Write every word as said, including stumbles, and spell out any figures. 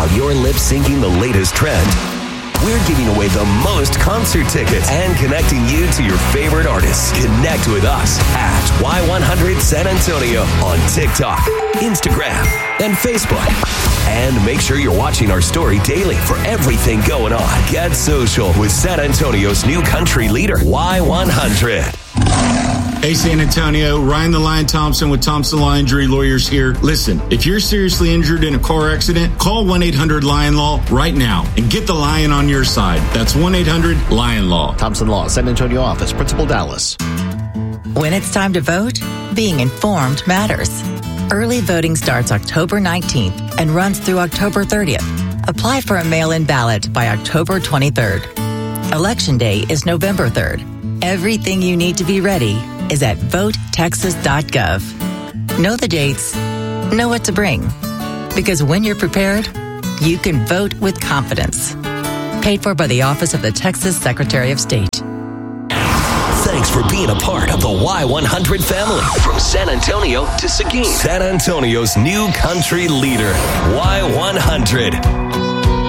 While you're lip-syncing the latest trend, we're giving away the most concert tickets and connecting you to your favorite artists. Connect with us at Y one hundred San Antonio on TikTok, Instagram, and Facebook. And make sure you're watching our story daily for everything going on. Get social with San Antonio's new country leader, Y one hundred. Hey, San Antonio, Ryan the Lion Thompson with Thompson Law Injury Lawyers here. Listen, if you're seriously injured in a car accident, call one eight hundred Lion Law right now and get the lion on your side. That's one eight hundred Lion Law. Thompson Law, San Antonio office, Principal Dallas. When it's time to vote, being informed matters. Early voting starts October nineteenth and runs through October thirtieth. Apply for a mail-in ballot by October twenty-third. Election day is November third. Everything you need to be ready is at vote texas dot gov. Know the dates, know what to bring. Because when you're prepared, you can vote with confidence. Paid for by the Office of the Texas Secretary of State. Thanks for being a part of the Y one hundred family. From San Antonio to Seguin, San Antonio's new country leader, Y one hundred.